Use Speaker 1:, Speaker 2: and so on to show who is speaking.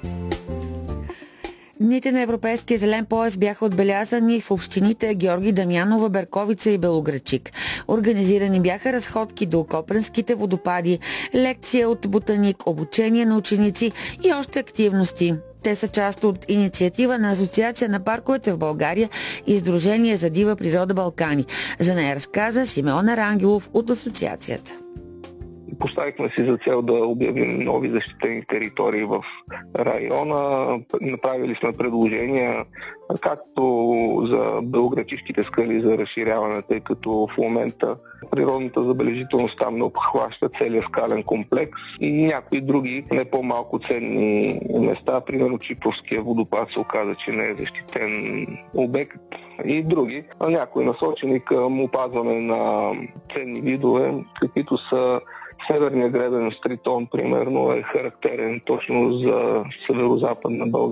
Speaker 1: Дните на Европейския зелен пояс бяха отбелязани в общините Георги Дамянова, Берковица и Белоградчик. Организирани бяха разходки до Копренските водопади, лекция от ботаник, обучение на ученици и още активности. Те са част от инициатива на Асоциация на парковете в България и Сдружение за дива природа Балкани. За нея разказа Симеон Арангелов от асоциацията.
Speaker 2: Поставихме си за цел да обявим нови защитени територии в района. Направили сме предложения както за белоградчишките скали за разширяване, тъй като в момента природната забележителност там не обхваща целия скален комплекс и някои други не по-малко ценни места. Примерно Чипровския водопад се оказа, че не е защитен обект и други. Някои насочени към опазване на ценни видове, каквито са Северния гребен Стритон, примерно, е характерен точно за северо-западна България.